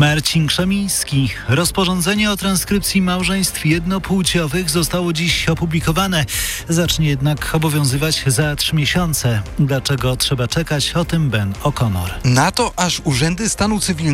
Marcin Krzemiński. Rozporządzenie o transkrypcji małżeństw jednopłciowych zostało dziś opublikowane. Zacznie jednak obowiązywać za 3 miesiące. Dlaczego trzeba czekać? O tym Ben O'Connor. Na to, aż urzędy stanu cywilnego